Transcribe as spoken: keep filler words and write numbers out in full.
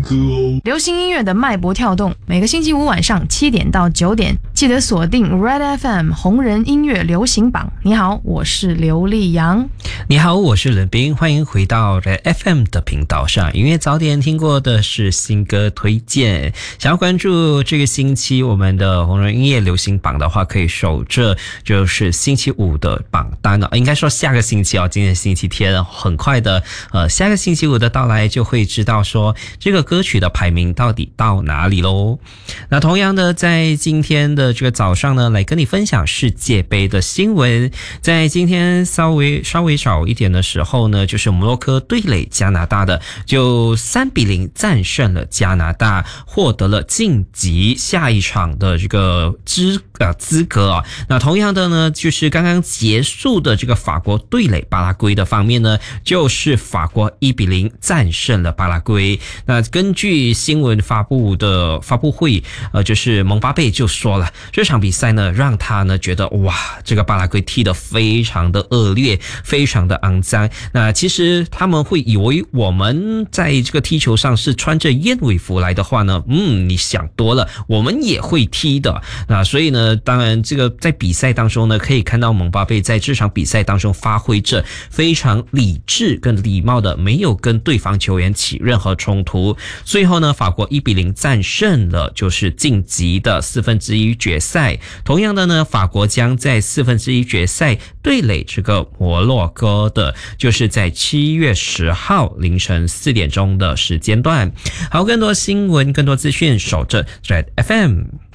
歌哦。 流行音乐的脉搏跳动，每个星期五晚上七点到九点，记得锁定 Red F M 红人音乐流行榜。你好，我是刘丽阳。 你好，我是冷冰，欢迎回到 Red F M 的频道上。音乐早点听过的是新歌推荐，想要关注这个星期我们的红人音乐流行榜的话，可以守着就是星期五的榜单了。应该说下个星期哦，今天星期天，很快的，呃，下个星期五的到来就会知道说这个歌曲的排名到底到哪里咯。那同样的，在今天的这个早上呢，来跟你分享世界杯的新闻。在今天稍微稍微少一点的时候呢，就是摩洛哥对垒加拿大的，就三比零战胜了加拿大，获得了晋级下一场的这个资呃资格啊。那同样的呢，就是刚刚结束的这个法国对垒巴拉圭的方面呢，就是法国一比零战胜了巴拉圭。那根据新闻发布的发布会，呃，就是蒙巴贝就说了，这场比赛呢，让他呢觉得哇，这个巴拉圭踢得非常的恶劣，非常的肮脏。那其实他们会以为我们在这个踢球上是穿着燕尾服来的话呢，嗯，你想多了，我们也会踢的。那所以呢，当然这个在比赛当中呢，可以看到蒙巴贝在这场比赛当中发挥着非常理智跟礼貌的，没有跟对方球员起任何冲突。最后呢，法国一比零战胜了，就是晋级的四分之一决赛。同样的呢，法国将在四分之一决赛对垒这个摩洛哥的，就是在七月十号凌晨四点钟的时间段。好，更多新闻，更多资讯，守着 Red F M。